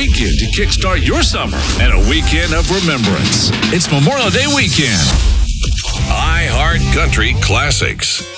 weekend to kickstart your summer and a weekend of remembrance. It's Memorial Day weekend. iHeart Country Classics.